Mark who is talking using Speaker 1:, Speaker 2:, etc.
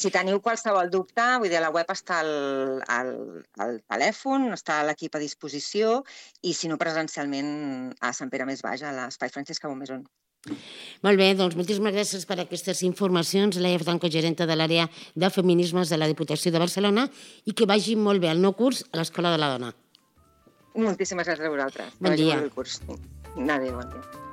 Speaker 1: Si teniu qualsevol dubte, vull dir, a la web està el telèfon, està l'equip a disposició, i si no presencialment a Sant Pere Més Baix, a l'Espai Francesca Bomeson.
Speaker 2: Molt bé, doncs moltíssimes gràcies per aquestes informacions, Laia Franco, gerenta de l'àrea de feminismes de la Diputació de Barcelona, i que vagi molt bé el nou curs a l'Escola de la Dona.
Speaker 1: Moltíssimes gràcies a vosaltres.
Speaker 2: Bon dia.
Speaker 1: Adéu, bon dia.